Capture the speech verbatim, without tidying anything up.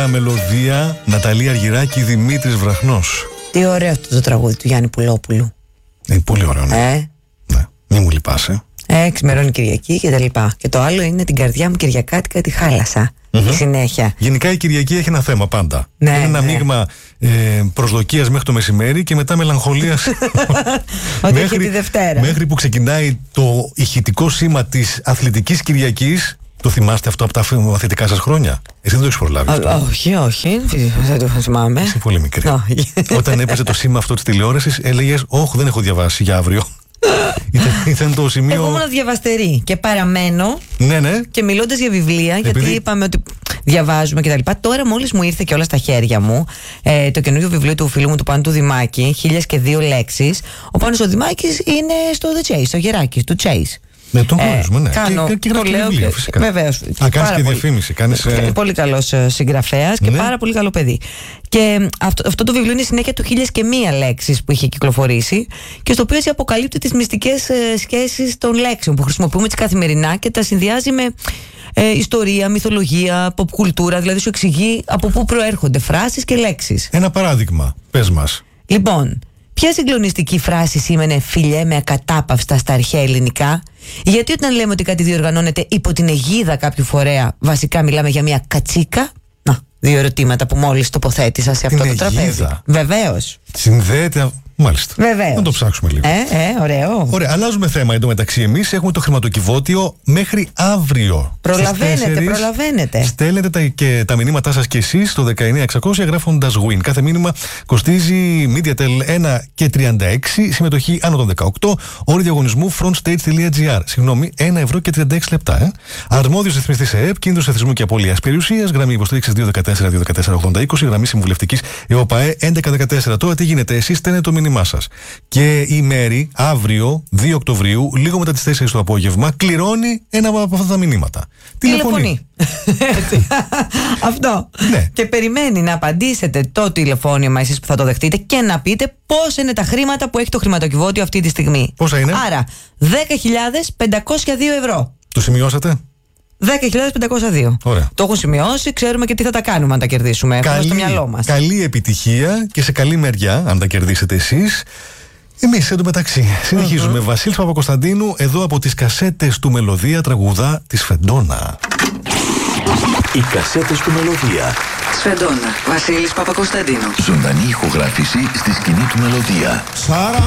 Μελωδία, μελωδία. Ναταλή Αργυράκη, Δημήτρης Βραχνός. Τι ωραίο αυτό το τραγούδι του Γιάννη Πουλόπουλου. Είναι πολύ ωραίο, ναι. Ε. Ναι. Μη μου λυπάσαι. Ε, ξημερώνει Κυριακή και τα λοιπά. Και το άλλο είναι την καρδιά μου Κυριακάτικα τη χάλασα. Mm-hmm. Η συνέχεια. Γενικά η Κυριακή έχει ένα θέμα πάντα. Ναι, είναι ένα ναι. μείγμα ε, προσδοκίας μέχρι το μεσημέρι και μετά μελαγχολίας. Ότι μέχρι, τη Δευτέρα. Μέχρι που ξεκινάει το ηχητικό σήμα της Αθλητικής Κυριακής. Το θυμάστε αυτό από τα αθλητικά σας χρόνια? Εσύ δεν το έχεις προλάβει? Α, όχι, όχι. Δεν το θυμάμαι. Είσαι πολύ μικρή. Όταν έπαιζε το σήμα αυτό της τηλεόρασης, έλεγες όχι, δεν έχω διαβάσει για αύριο. Ήταν, ήταν το σημείο. Εγώ ήμουν διαβαστερή και παραμένω. Ναι, ναι. Και μιλώντας για βιβλία, Επειδή... γιατί είπαμε ότι διαβάζουμε κτλ. Τώρα, μόλις μου ήρθε και όλα στα χέρια μου ε, το καινούργιο βιβλίο του φίλου μου του Πάνου του Δημάκη, Χίλιες και δύο λέξεις. Ο Πάνος ο Δημάκης είναι στο The Chase, στο Γεράκης του Chase. Ναι, τον γνωρίζουμε, ναι. Κάνω, και, και γράφει και βιβλία, φυσικά. Βεβαίως. Α, κάνεις και διαφήμιση. Κάνεις, ε... Πολύ καλός συγγραφέας και ναι. Πάρα πολύ καλό παιδί. Και αυτό, αυτό το βιβλίο είναι η συνέχεια του Χίλιες και μία λέξεις που είχε κυκλοφορήσει και στο οποίο έτσι αποκαλύπτει τις μυστικές ε, σχέσεις των λέξεων που χρησιμοποιούμε έτσι καθημερινά και τα συνδυάζει με ε, ιστορία, μυθολογία, pop κουλτούρα. Δηλαδή σου εξηγεί από πού προέρχονται φράσεις και λέξεις. Ένα παράδειγμα, πες μας. Λοιπόν, ποια συγκλονιστική φράση σήμαινε φιλιέ με ακατάπαυστα στα αρχαία ελληνικά? Γιατί όταν λέμε ότι κάτι διοργανώνεται υπό την αιγίδα κάποιου φορέα, βασικά μιλάμε για μια κατσίκα? Να, δύο ερωτήματα που μόλις τοποθέτησα σε αυτό την το τραπέζι. Βεβαίως. Συνδέεται. Μάλιστα. Βεβαίως. Να το ψάξουμε λίγο. Ε, ε, ωραίο. Ωραία, αλλάζουμε θέμα εντωμεταξύ. Εμείς έχουμε το χρηματοκιβώτιο μέχρι αύριο. Προλαβαίνετε, προλαβαίνετε. Στέλνετε τα, και τα μηνύματά σας και εσείς στο δεκαεννιά εξακόσια γράφοντας win. Κάθε μήνυμα κοστίζει MediaTel ένα και τριάντα έξι, συμμετοχή άνω των δεκαοκτώ, όροι διαγωνισμού frontstage.gr. Συγγνώμη, ένα ευρώ και τριάντα έξι λεπτά. Ε. Αρμόδιος ρυθμιστής ΕΕΠ, κίνδυνος εθισμού και απώλειας περιουσίας, γραμμή υποστήριξης δύο ένα τέσσερα δύο ένα τέσσερα ογδόντα είκοσι, γραμμή συμβουλευτικής ΕΟΠΑΕ έντεκα δεκατέσσερα. Τώρα τι γίνεται, εσείς στέλνετε το μήνυμά σας. Και η Μέρη αύριο, δύο Οκτωβρίου, λίγο μετά τις τέσσερις το απόγευμα, κληρώνει ένα από αυτά τα μηνύματα. Τηλεφωνεί. Αυτό. Ναι. Και περιμένει να απαντήσετε το τηλεφώνημα εσείς που θα το δεχτείτε και να πείτε πόσα είναι τα χρήματα που έχει το χρηματοκιβώτιο αυτή τη στιγμή. Πόσα είναι? Άρα, δέκα χιλιάδες πεντακόσια δύο ευρώ. Το σημειώσατε? δέκα χιλιάδες πεντακόσια δύο. Ωραία. Το έχουν σημειώσει, ξέρουμε και τι θα τα κάνουμε αν τα κερδίσουμε. Έχουμε στο μυαλό μας. Καλή επιτυχία και σε καλή μεριά, αν τα κερδίσετε εσείς. Εμείς εντωμεταξύ συνεχίζουμε. Mm-hmm. Βασίλης Παπακοσταντίνου, εδώ από τις κασέτες του Μελωδία, τραγουδά τη Σφεντόνα. Οι κασέτες του Μελωδία. Σφεντόνα, Βασίλης Παπακοσταντίνου. Ζωντανή ηχογράφηση στη σκηνή του Μελωδία.